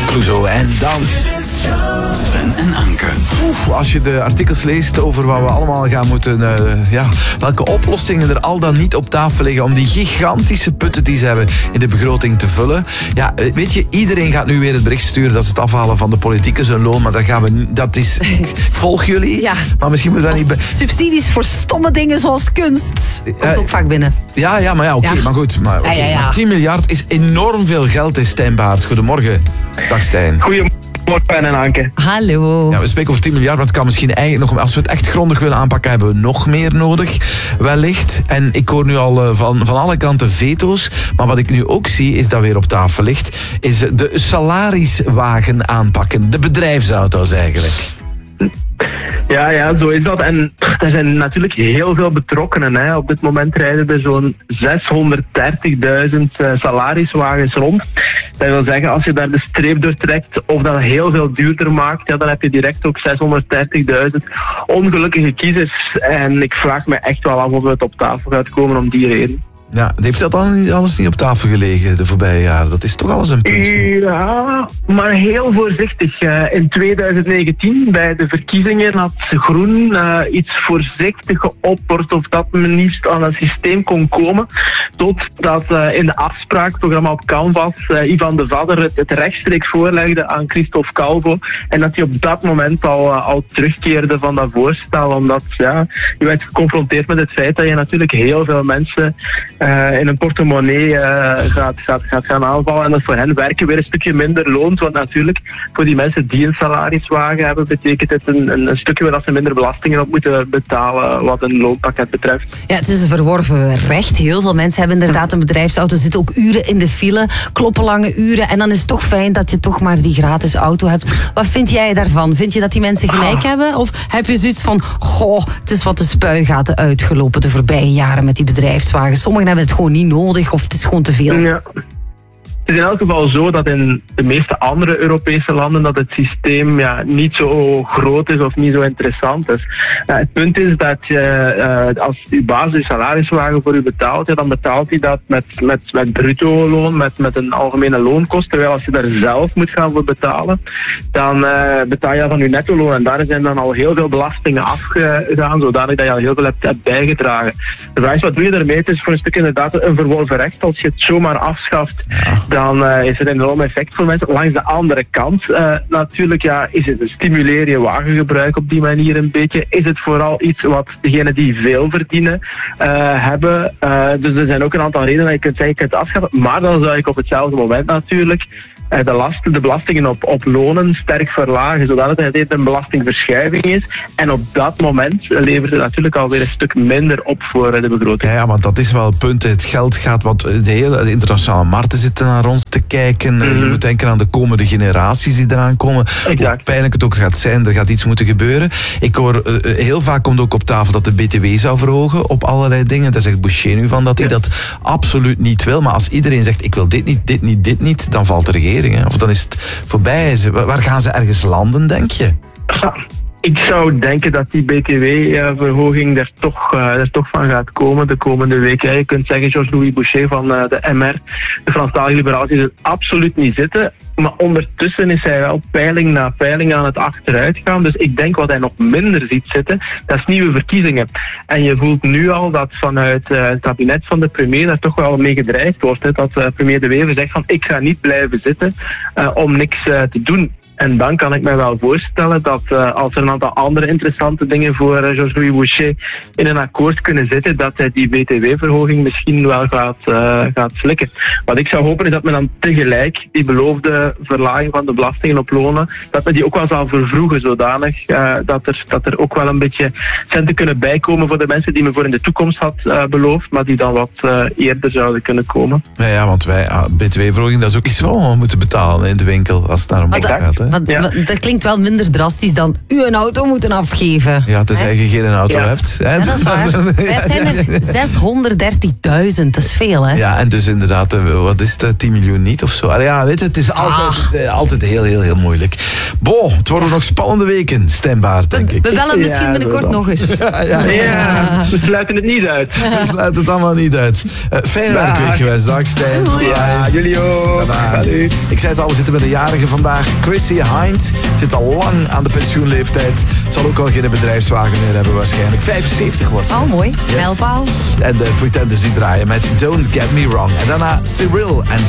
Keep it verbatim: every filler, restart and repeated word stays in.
Clouseau en dans. Sven en Anke. Oef, als je de artikels leest over wat we allemaal gaan moeten... Uh, ja, welke oplossingen er al dan niet op tafel liggen om die gigantische putten die ze hebben in de begroting te vullen. Ja, weet je, iedereen gaat nu weer het bericht sturen dat ze het afhalen van de politieke zijn loon, maar dat gaan we niet... Dat is... Ik volg jullie, ja. Maar misschien moet dat niet... Be- Subsidies voor stomme dingen zoals kunst. Komt uh, ook vaak binnen. Ja, ja, maar ja, oké, okay, ja. maar goed. Maar, okay, ja, ja, ja. maar tien miljard is enorm veel geld, is Stijn Baert. Goedemorgen. Dag Stijn. Goedemorgen. Sven en Anke. Hallo. Ja, we spreken over tien miljard, maar het kan misschien eigenlijk nog... Als we het echt grondig willen aanpakken, hebben we nog meer nodig, wellicht. En ik hoor nu al uh, van, van alle kanten veto's. Maar wat ik nu ook zie, is dat weer op tafel ligt, is de salariswagen aanpakken. De bedrijfsauto's eigenlijk. Ja, ja, zo is dat. En er zijn natuurlijk heel veel betrokkenen. Hè. Op dit moment rijden er zo'n zeshonderddertigduizend uh, salariswagens rond. Dat wil zeggen, als je daar de streep door trekt of dat heel veel duurder maakt, ja, dan heb je direct ook zeshonderddertigduizend ongelukkige kiezers. En ik vraag me echt wel af of het op tafel gaat komen om die reden. Ja, heeft dat dan alles niet op tafel gelegen de voorbije jaren? Dat is toch alles een punt? Ja, maar heel voorzichtig. In twintig negentien, bij de verkiezingen, had Groen uh, iets voorzichtig geopperd of dat men liefst aan een systeem kon komen. Totdat uh, in de afspraakprogramma op Canvas uh, Ivan de Vadder het, het rechtstreeks voorlegde aan Christophe Calvo. En dat hij op dat moment al, uh, al terugkeerde van dat voorstel. Omdat ja, je werd geconfronteerd met het feit dat je natuurlijk heel veel mensen... Uh, in een portemonnee uh, gaat, gaat, gaat gaan aanvallen en dat voor hen werken weer een stukje minder loont, want natuurlijk voor die mensen die een salariswagen hebben betekent het een, een, een stukje waar ze minder belastingen op moeten betalen wat een loonpakket betreft. Ja, het is een verworven recht. Heel veel mensen hebben inderdaad een bedrijfsauto, zitten ook uren in de file, kloppen lange uren en dan is het toch fijn dat je toch maar die gratis auto hebt. Wat vind jij daarvan? Vind je dat die mensen gelijk ah. hebben? Of heb je zoiets van, goh, het is wat de spuigaten uitgelopen de voorbije jaren met die bedrijfswagens. Sommigen hebben het gewoon niet nodig of het is gewoon te veel. Ja. Het is in elk geval zo dat in de meeste andere Europese landen dat het systeem ja, niet zo groot is of niet zo interessant is. Uh, het punt is dat je, uh, als je baas je salariswagen voor u betaalt, ja, dan betaalt hij dat met, met, met bruto loon, met, met een algemene loonkost. Terwijl als je daar zelf moet gaan voor betalen, dan uh, betaal je van je netto loon. En daar zijn dan al heel veel belastingen afgegaan, zodanig dat je al heel veel hebt, hebt bijgedragen. De vraag is, wat doe je daarmee? Het is voor een stuk inderdaad een verworven recht. Als je het zomaar afschaft, dan uh, is het een enorm effect voor mensen. Langs de andere kant, uh, natuurlijk, ja, is het stimuleer je wagengebruik op die manier een beetje. Is het vooral iets wat degenen die veel verdienen uh, hebben. Uh, dus er zijn ook een aantal redenen dat je kunt zeggen, je kunt het afschaffen. Maar dan zou ik op hetzelfde moment natuurlijk uh, de, last, de belastingen op, op lonen sterk verlagen, zodat het een belastingverschuiving is. En op dat moment levert het natuurlijk alweer een stuk minder op voor uh, de begroting. Ja, ja, want dat is wel het punt. Het geld gaat, wat de hele de internationale markten zitten naar ons te kijken. Mm-hmm. Je moet denken aan de komende generaties die eraan komen. Exact. Hoe pijnlijk het ook gaat zijn, er gaat iets moeten gebeuren. Ik hoor, uh, heel vaak komt ook op tafel dat de B T W zou verhogen op allerlei dingen. Daar zegt Boucher nu van dat hij ja. dat absoluut niet wil. Maar als iedereen zegt, ik wil dit niet, dit niet, dit niet, dan valt de regering. Hè? Of dan is het voorbij. Waar gaan ze ergens landen, denk je? Ja. Ik zou denken dat die B T W-verhoging er toch, uh, er toch van gaat komen de komende weken. Je kunt zeggen, Georges-Louis Boucher van uh, de M R, de Franstalige Liberaal, die het absoluut niet zitten. Maar ondertussen is hij wel peiling na peiling aan het achteruit gaan. Dus ik denk wat hij nog minder ziet zitten, dat is nieuwe verkiezingen. En je voelt nu al dat vanuit uh, het kabinet van de premier daar toch wel mee gedreigd wordt. Hè, dat uh, premier De Wever zegt van, ik ga niet blijven zitten uh, om niks uh, te doen. En dan kan ik me wel voorstellen dat uh, als er een aantal andere interessante dingen voor uh, Georges-Louis Boucher in een akkoord kunnen zitten, dat hij die B T W-verhoging misschien wel gaat, uh, gaat slikken. Wat ik zou hopen is dat men dan tegelijk die beloofde verlaging van de belastingen op lonen, dat men die ook wel zal vervroegen, zodanig uh, dat, er, dat er ook wel een beetje centen kunnen bijkomen voor de mensen die men voor in de toekomst had uh, beloofd, maar die dan wat uh, eerder zouden kunnen komen. Ja, ja want wij, uh, B T W-verhoging, dat is ook iets wat we moeten betalen in de winkel als het naar een bank gaat. Hè? Want, Ja. want dat klinkt wel minder drastisch dan u een auto moeten afgeven. Ja, tenzij je geen auto Ja. hebt. Hè? Ja, dat is waar. Het zijn er zeshonderddertigduizend, dat is veel, hè? Ja, en dus inderdaad, eh, wat is het, tien miljoen niet of zo? Allee, ja, weet je, het is altijd, Ah. het is, eh, altijd heel, heel, heel moeilijk. Bo, het worden nog spannende weken, stembaar, denk ik. We bellen misschien Ja, binnenkort zo dan. nog eens. Ja, ja, ja. Ja, we sluiten het niet uit. We sluiten het allemaal niet uit. Uh, fijne Dag. werkweek geweest, dag Stijn. Ja, jullie ook. Tada. Salut. Ik zei het al, we zitten met een jarige vandaag. Chrissy Hind zit al lang aan de pensioenleeftijd. Zal ook al geen bedrijfswagen meer hebben waarschijnlijk. vijfenzeventig wordt ze. Oh, mooi. Yes. Mijlpaal. En de Pretenders die draaien met Don't Get Me Wrong. En daarna Cyril en